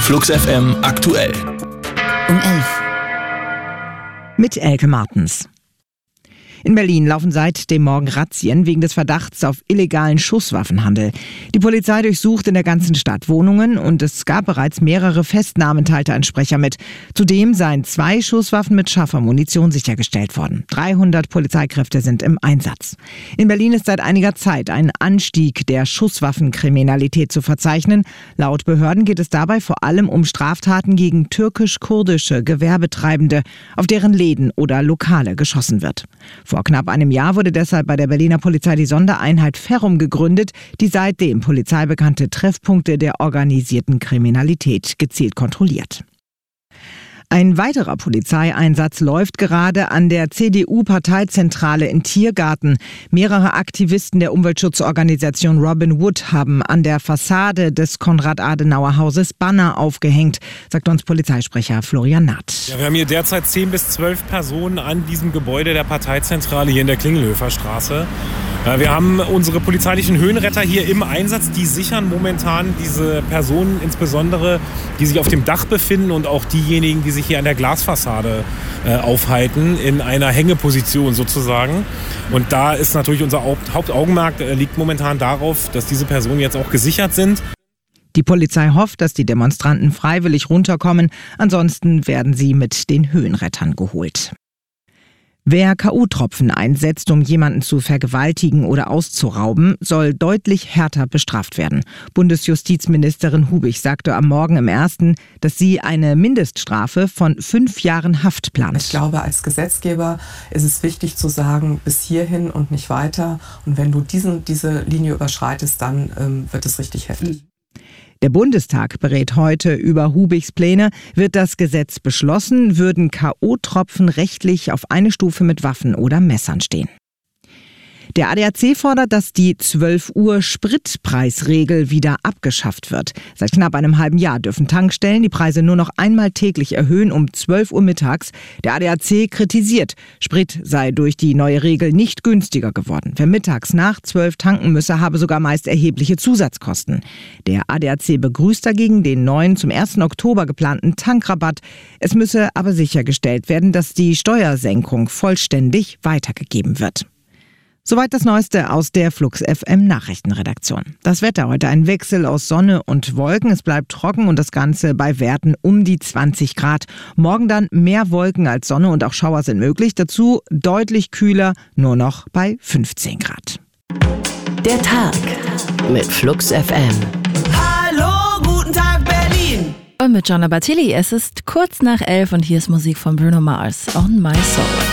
Flux FM aktuell. Um 11. Mit Elke Martens. In Berlin laufen seit dem Morgen Razzien wegen des Verdachts auf illegalen Schusswaffenhandel. Die Polizei durchsucht in der ganzen Stadt Wohnungen und es gab bereits mehrere Festnahmen, teilte ein Sprecher mit. Zudem seien 2 Schusswaffen mit scharfer Munition sichergestellt worden. 300 Polizeikräfte sind im Einsatz. In Berlin ist seit einiger Zeit ein Anstieg der Schusswaffenkriminalität zu verzeichnen. Laut Behörden geht es dabei vor allem um Straftaten gegen türkisch-kurdische Gewerbetreibende, auf deren Läden oder Lokale geschossen wird. Vor knapp einem Jahr wurde deshalb bei der Berliner Polizei die Sondereinheit Ferrum gegründet, die seitdem polizeibekannte Treffpunkte der organisierten Kriminalität gezielt kontrolliert. Ein weiterer Polizeieinsatz läuft gerade an der CDU-Parteizentrale in Tiergarten. Mehrere Aktivisten der Umweltschutzorganisation Robin Wood haben an der Fassade des Konrad-Adenauer-Hauses Banner aufgehängt, sagt uns Polizeisprecher Florian Naht. Ja, wir haben hier derzeit 10 bis 12 Personen an diesem Gebäude der Parteizentrale hier in der Klingelhöfer Straße. Wir haben unsere polizeilichen Höhenretter hier im Einsatz, die sichern momentan diese Personen, insbesondere die sich auf dem Dach befinden und auch diejenigen, die sich hier an der Glasfassade aufhalten, in einer Hängeposition sozusagen. Und da ist natürlich unser Hauptaugenmerk liegt momentan darauf, dass diese Personen jetzt auch gesichert sind. Die Polizei hofft, dass die Demonstranten freiwillig runterkommen, ansonsten werden sie mit den Höhenrettern geholt. Wer K.O.-Tropfen einsetzt, um jemanden zu vergewaltigen oder auszurauben, soll deutlich härter bestraft werden. Bundesjustizministerin Hubig sagte am Morgen im Ersten, dass sie eine Mindeststrafe von 5 Jahren Haft plant. Ich glaube, als Gesetzgeber ist es wichtig zu sagen, bis hierhin und nicht weiter. Und wenn du diese Linie überschreitest, dann wird es richtig heftig. Der Bundestag berät heute über Hubigs Pläne. Wird das Gesetz beschlossen, würden K.O.-Tropfen rechtlich auf eine Stufe mit Waffen oder Messern stehen. Der ADAC fordert, dass die 12 Uhr Spritpreisregel wieder abgeschafft wird. Seit knapp einem halben Jahr dürfen Tankstellen die Preise nur noch einmal täglich erhöhen, um 12 Uhr mittags. Der ADAC kritisiert, Sprit sei durch die neue Regel nicht günstiger geworden. Wer mittags nach 12 tanken müsse, habe sogar meist erhebliche Zusatzkosten. Der ADAC begrüßt dagegen den neuen zum 1. Oktober geplanten Tankrabatt. Es müsse aber sichergestellt werden, dass die Steuersenkung vollständig weitergegeben wird. Soweit das Neueste aus der Flux FM Nachrichtenredaktion. Das Wetter heute ein Wechsel aus Sonne und Wolken. Es bleibt trocken und das Ganze bei Werten um die 20 Grad. Morgen dann mehr Wolken als Sonne und auch Schauer sind möglich. Dazu deutlich kühler, nur noch bei 15 Grad. Der Tag mit Flux FM. Hallo, guten Tag Berlin. Und mit Gianna Battilli. Es ist kurz nach 11 und hier ist Musik von Bruno Mars. On My Soul.